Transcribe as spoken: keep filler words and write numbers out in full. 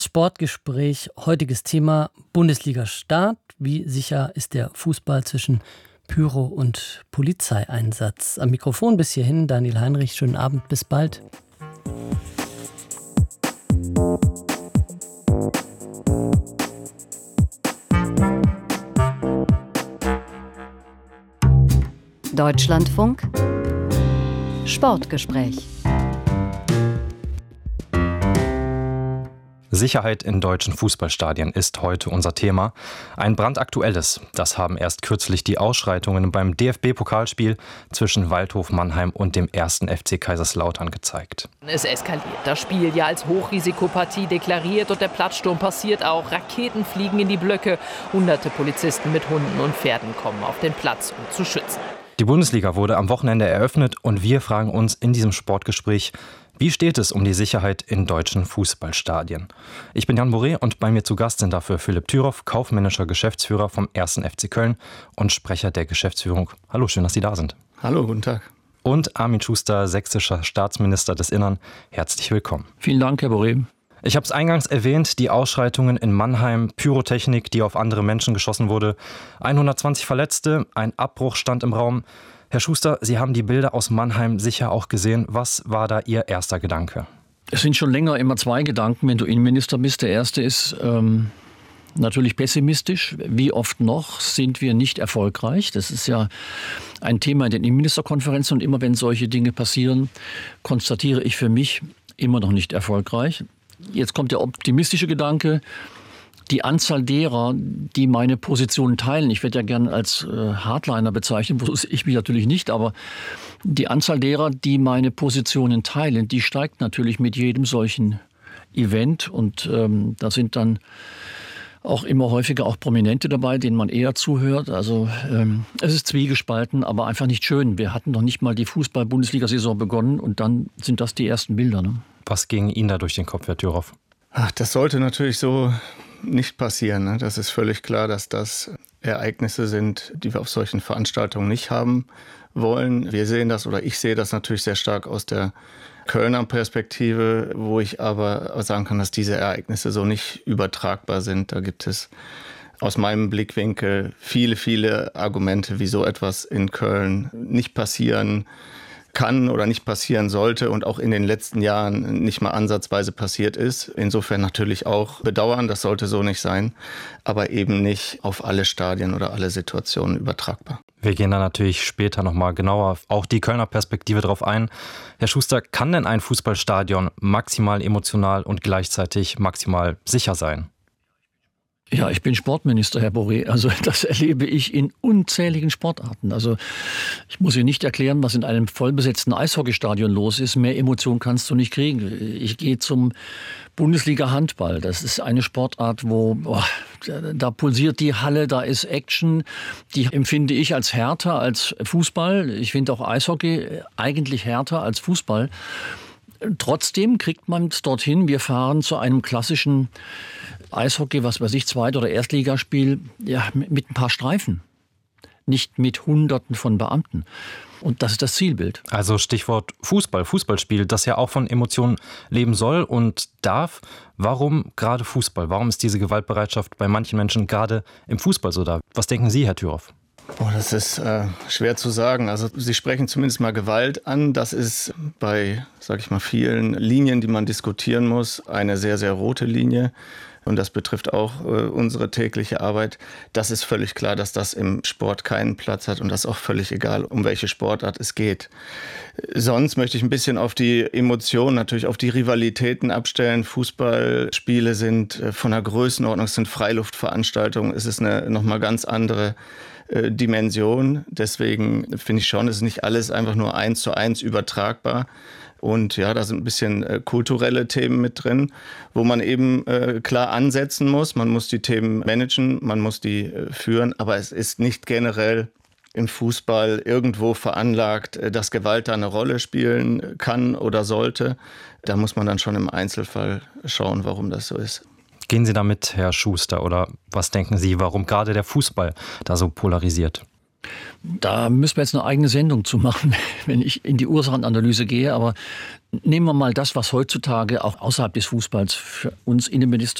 Sportgespräch, heutiges Thema Bundesliga-Start. Wie sicher ist der Fußball zwischen Pyro- und Polizeieinsatz? Am Mikrofon bis hierhin Daniel Heinrich. Schönen Abend, bis bald. Deutschlandfunk Sportgespräch. Sicherheit in deutschen Fußballstadien ist heute unser Thema. Ein brandaktuelles. Das haben erst kürzlich die Ausschreitungen beim D F B-Pokalspiel zwischen Waldhof Mannheim und dem ersten F C Kaiserslautern gezeigt. Es eskaliert. Das Spiel ja als Hochrisikopartie deklariert und der Platzsturm passiert auch. Raketen fliegen in die Blöcke. Hunderte Polizisten mit Hunden und Pferden kommen auf den Platz, um zu schützen. Die Bundesliga wurde am Wochenende eröffnet und wir fragen uns in diesem Sportgespräch, wie steht es um die Sicherheit in deutschen Fußballstadien? Ich bin Jan Boré und bei mir zu Gast sind dafür Philipp Thüroff, kaufmännischer Geschäftsführer vom ersten F C Köln und Sprecher der Geschäftsführung. Hallo, schön, dass Sie da sind. Hallo, guten Tag. Und Armin Schuster, sächsischer Staatsminister des Innern. Herzlich willkommen. Vielen Dank, Herr Boré. Ich habe es eingangs erwähnt, die Ausschreitungen in Mannheim, Pyrotechnik, die auf andere Menschen geschossen wurde, hundertzwanzig Verletzte, ein Abbruch stand im Raum. Herr Schuster, Sie haben die Bilder aus Mannheim sicher auch gesehen. Was war da Ihr erster Gedanke? Es sind schon länger immer zwei Gedanken, wenn du Innenminister bist. Der erste ist ähm, natürlich pessimistisch. Wie oft noch sind wir nicht erfolgreich? Das ist ja ein Thema in den Innenministerkonferenzen. Und immer wenn solche Dinge passieren, konstatiere ich für mich immer noch nicht erfolgreich. Jetzt kommt der optimistische Gedanke. Die Anzahl derer, die meine Positionen teilen, ich werde ja gerne als äh, Hardliner bezeichnet, wo ich mich natürlich nicht, aber die Anzahl derer, die meine Positionen teilen, die steigt natürlich mit jedem solchen Event. Und ähm, da sind dann auch immer häufiger auch Prominente dabei, denen man eher zuhört. Also ähm, es ist zwiegespalten, aber einfach nicht schön. Wir hatten noch nicht mal die Fußball-Bundesliga-Saison begonnen und dann sind das die ersten Bilder. Ne? Was ging Ihnen da durch den Kopf, Herr Thüroff? Ach, das sollte natürlich so nicht passieren. Ne? Das ist völlig klar, dass das Ereignisse sind, die wir auf solchen Veranstaltungen nicht haben wollen. Wir sehen das, oder ich sehe das natürlich sehr stark aus der Kölner Perspektive, wo ich aber sagen kann, dass diese Ereignisse so nicht übertragbar sind. Da gibt es aus meinem Blickwinkel viele, viele Argumente, wieso etwas in Köln nicht passieren kann oder nicht passieren sollte und auch in den letzten Jahren nicht mal ansatzweise passiert ist. Insofern natürlich auch bedauern, das sollte so nicht sein, aber eben nicht auf alle Stadien oder alle Situationen übertragbar. Wir gehen da natürlich später nochmal genauer auch die Kölner Perspektive drauf ein. Herr Schuster, kann denn ein Fußballstadion maximal emotional und gleichzeitig maximal sicher sein? Ja, ich bin Sportminister, Herr Boré. Also das erlebe ich in unzähligen Sportarten. Also ich muss Ihnen nicht erklären, was in einem vollbesetzten Eishockeystadion los ist. Mehr Emotionen kannst du nicht kriegen. Ich gehe zum Bundesliga-Handball. Das ist eine Sportart, wo boah, da pulsiert die Halle, da ist Action. Die empfinde ich als härter als Fußball. Ich finde auch Eishockey eigentlich härter als Fußball. Trotzdem kriegt man es dorthin. Wir fahren zu einem klassischen Eishockey, was weiß ich, Zweit- oder Erstligaspiel, ja, mit ein paar Streifen. Nicht mit Hunderten von Beamten. Und das ist das Zielbild. Also Stichwort Fußball, Fußballspiel, das ja auch von Emotionen leben soll und darf. Warum gerade Fußball? Warum ist diese Gewaltbereitschaft bei manchen Menschen gerade im Fußball so da? Was denken Sie, Herr Thüroff? Oh, das ist äh, schwer zu sagen. Also Sie sprechen zumindest mal Gewalt an. Das ist bei, sag ich mal, vielen Linien, die man diskutieren muss, eine sehr, sehr rote Linie. Und das betrifft auch äh, unsere tägliche Arbeit. Das ist völlig klar, dass das im Sport keinen Platz hat und das ist auch völlig egal, um welche Sportart es geht. Sonst möchte ich ein bisschen auf die Emotionen, natürlich auf die Rivalitäten abstellen. Fußballspiele sind äh, von der Größenordnung, es sind Freiluftveranstaltungen, es ist eine nochmal ganz andere äh, Dimension. Deswegen finde ich schon, es ist nicht alles einfach nur eins zu eins übertragbar. Und ja, da sind ein bisschen äh, kulturelle Themen mit drin, wo man eben äh, klar ansetzen muss. Man muss die Themen managen, man muss die äh, führen. Aber es ist nicht generell im Fußball irgendwo veranlagt, äh, dass Gewalt da eine Rolle spielen kann oder sollte. Da muss man dann schon im Einzelfall schauen, warum das so ist. Gehen Sie damit, Herr Schuster, oder was denken Sie, warum gerade der Fußball da so polarisiert? Da müssen wir jetzt eine eigene Sendung zu machen, wenn ich in die Ursachenanalyse gehe. Aber nehmen wir mal das, was heutzutage auch außerhalb des Fußballs für uns Innenminister